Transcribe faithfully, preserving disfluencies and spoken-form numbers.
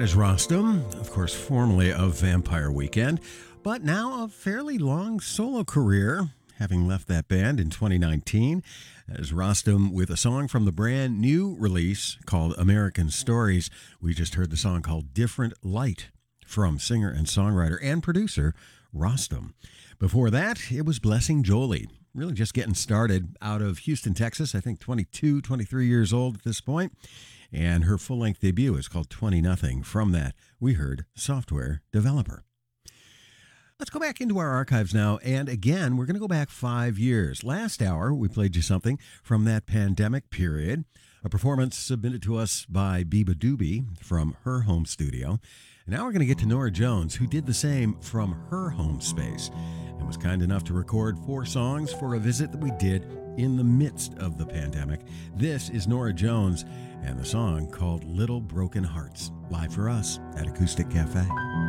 That is Rostam, of course, formerly of Vampire Weekend, but now a fairly long solo career, having left that band in twenty nineteen. As Rostam with a song from the brand new release called American Stories. We just heard the song called Different Light from singer and songwriter and producer Rostam. Before that, it was Blessing Jolie, really just getting started out of Houston, Texas. I think twenty-two, twenty-three years old at this point. And her full-length debut is called twenty nothing. From that, we heard Software Developer. Let's go back into our archives now, and again, we're going to go back five years. Last hour, we played you something from that pandemic period, a performance submitted to us by Biba Doobie from her home studio. And now we're going to get to Norah Jones, who did the same from her home space and was kind enough to record four songs for a visit that we did in the midst of the pandemic. This is Norah Jones and the song called Little Broken Hearts, live for us at Acoustic Cafe.